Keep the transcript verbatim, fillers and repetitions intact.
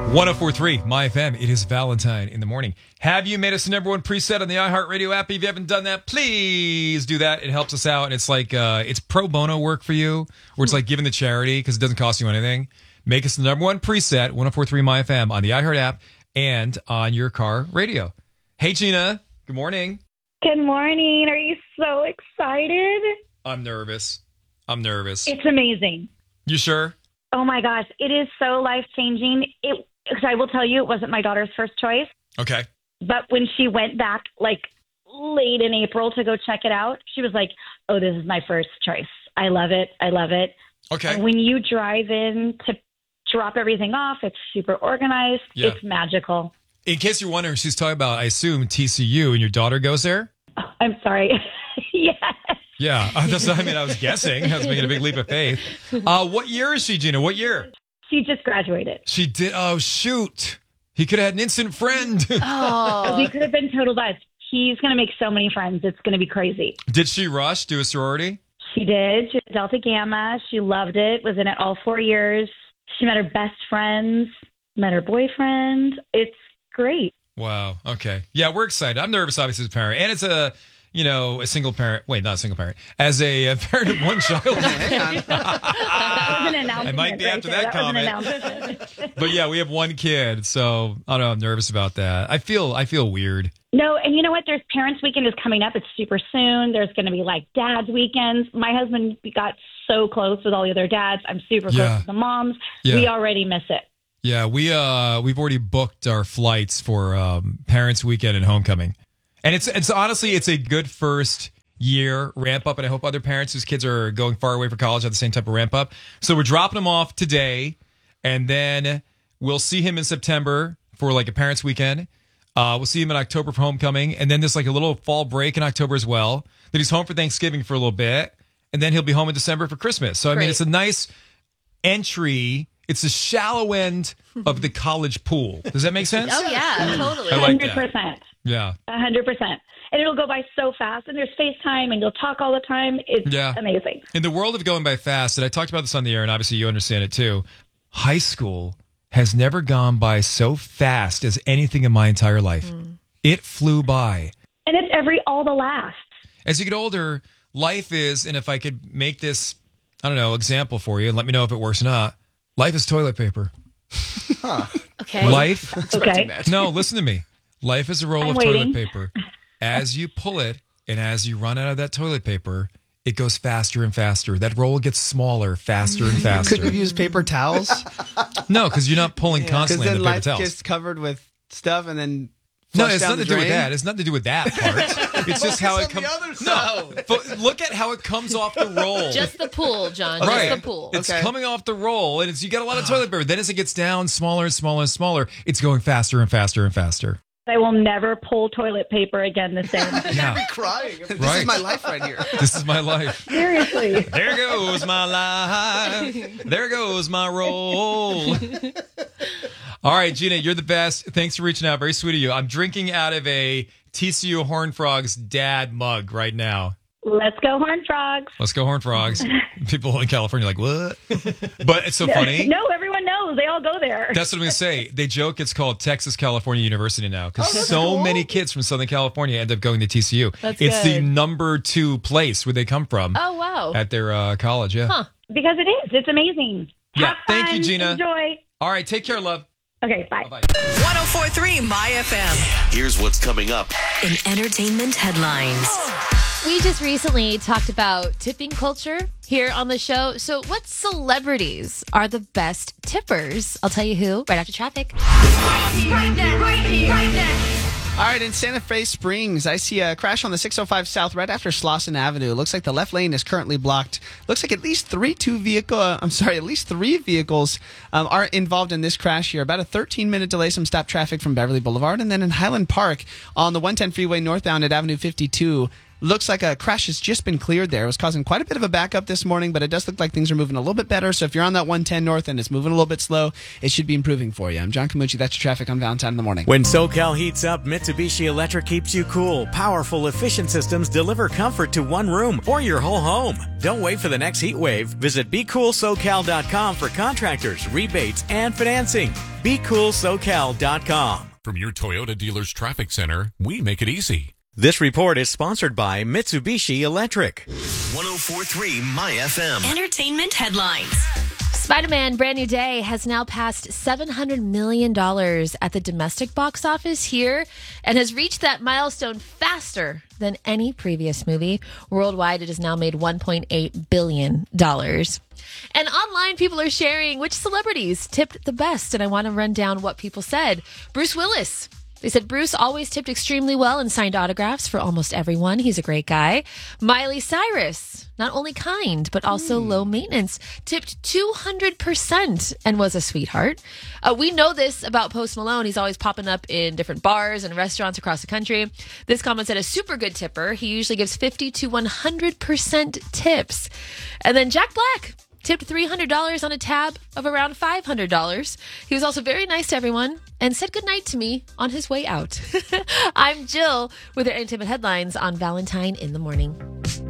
one oh four point three My F M. It is Valentine in the morning. Have you made us the number one preset on the iHeartRadio app? If you haven't done that, please do that. It helps us out. And it's like, uh, it's pro bono work for you, where it's like giving the charity because it doesn't cost you anything. Make us the number one preset, one oh four point three My F M on the iHeart app and on your car radio. Hey, Gina. Good morning. Good morning. Are you so excited? I'm nervous. I'm nervous. It's amazing. You sure? Oh my gosh, it is so life-changing. It, cause I will tell you, it wasn't my daughter's first choice. Okay. But when she went back like late in April to go check it out, she was like, oh, this is my first choice. I love it. I love it. Okay. And when you drive in to drop everything off, it's super organized. Yeah. It's magical. In case you're wondering, she's talking about, I assume, T C U, and your daughter goes there? Oh, I'm sorry. Yes. Yeah, uh, that's, I mean, I was guessing. I was making a big leap of faith. Uh, what year is she, Gina? What year? She just graduated. She did. Oh, shoot. He could have had an instant friend. Oh. We could have been total buds. He's going to make so many friends. It's going to be crazy. Did she rush, do a sorority? She did. She was Delta Gamma. She loved it. Was in it all four years. She met her best friends, met her boyfriend. It's great. Wow. Okay. Yeah, we're excited. I'm nervous, obviously, as a parent. And it's a, you know, a single parent. Wait, not a single parent. As a, a parent of one child. I might be after that, that comment. But yeah, we have one kid. So I don't know. I'm nervous about that. I feel, I feel weird. No, and you know what? There's Parents Weekend is coming up. It's super soon. There's going to be like Dad's Weekends. My husband got so close with all the other dads. I'm super Yeah. close with the moms. Yeah. We already miss it. Yeah, we uh we've already booked our flights for um, Parents Weekend and Homecoming, and it's it's honestly it's a good first year ramp up, and I hope other parents whose kids are going far away for college have the same type of ramp up. So we're dropping him off today, and then we'll see him in September for like a Parents Weekend. Uh, we'll see him in October for Homecoming, and then there's like a little fall break in October as well. Then he's home for Thanksgiving for a little bit, and then he'll be home in December for Christmas. So I Great. mean, it's a nice entry. It's the shallow end of the college pool. Does that make sense? Oh, yeah, totally. I like one that. hundred percent. Yeah. one hundred percent. And it'll go by so fast. And there's FaceTime, and you'll talk all the time. It's Yeah. amazing. In the world of going by fast, and I talked about this on the air, and obviously you understand it too, high school has never gone by so fast as anything in my entire life. Mm. It flew by. And it's every all the last. As you get older, life is, and if I could make this, I don't know, example for you, and let me know if it works or not, life is toilet paper. Okay. Life, Okay. no, listen to me. Life is a roll I'm of waiting. toilet paper. As you pull it, and as you run out of that toilet paper, it goes faster and faster. That roll gets smaller, faster and faster. Could you use paper towels? No, because you're not pulling Because constantly in then the paper life towels. gets covered with stuff and then No, flushed it's down nothing to the do with drain. that. It's nothing to do with that part. It's just how it comes. No, but look at how it comes off the roll. Just the pool, John. right, Just the pool. it's Okay. coming off the roll, and it's you got a lot of toilet paper. Then as it gets down, smaller and smaller and smaller, it's going faster and faster and faster. I will never pull toilet paper again the same. Yeah, Crying. This Right. is my life right here. this is my life. Seriously. There goes my life. There goes my roll. All right, Gina, you're the best. Thanks for reaching out. Very sweet of you. I'm drinking out of a T C U Horned Frogs dad mug right now. Let's go, Horned Frogs. Let's go Horned Frogs. People in California are like, what? But it's so funny. No, everyone knows. They all go there. That's what I'm going to say. They joke it's called Texas California University now because so many kids from Southern California end up going to T C U. That's it's the good. number two place where they come from Oh, wow. at their uh, college. Yeah. Huh. Because it is. It's amazing. Yeah, Have thank you, fun, Gina. Enjoy. All right. Take care, love. Okay, bye. Bye-bye. one oh four point three My F M. Here's what's coming up. In entertainment headlines. We just recently talked about tipping culture here on the show. So, what celebrities are the best tippers? I'll tell you who right after traffic. Right now, right here, right now. All right, in Santa Fe Springs, I see a crash on the six oh five South right after Slauson Avenue. Looks like the left lane is currently blocked. Looks like at least three two vehicle. Uh, I'm sorry, at least three vehicles um, are involved in this crash here. About a thirteen minute delay, some stop traffic from Beverly Boulevard, and then in Highland Park on the one ten freeway northbound at Avenue fifty-two. Looks like a crash has just been cleared there. It was causing quite a bit of a backup this morning, but it does look like things are moving a little bit better. So if you're on that one ten North and it's moving a little bit slow, it should be improving for you. I'm John Camucci. That's your traffic on Valentine in the Morning. When SoCal heats up, Mitsubishi Electric keeps you cool. Powerful, efficient systems deliver comfort to one room or your whole home. Don't wait for the next heat wave. Visit be cool so cal dot com for contractors, rebates, and financing. be cool so cal dot com. From your Toyota dealer's traffic center, we make it easy. This report is sponsored by Mitsubishi Electric. one oh four point three My F M. Entertainment headlines. Spider-Man Brand New Day has now passed seven hundred million dollars at the domestic box office here and has reached that milestone faster than any previous movie. Worldwide, it has now made one point eight billion dollars. And online, people are sharing which celebrities tipped the best, and I want to run down what people said. Bruce Willis. They said Bruce always tipped extremely well and signed autographs for almost everyone. He's a great guy. Miley Cyrus, not only kind, but also mm. low maintenance, tipped two hundred percent and was a sweetheart. Uh, we know this about Post Malone. He's always popping up in different bars and restaurants across the country. This comment said a super good tipper. He usually gives fifty to one hundred percent tips. And then Jack Black tipped three hundred dollars on a tab of around five hundred dollars. He was also very nice to everyone and said goodnight to me on his way out. I'm Jill with your entertainment headlines on Valentine in the Morning.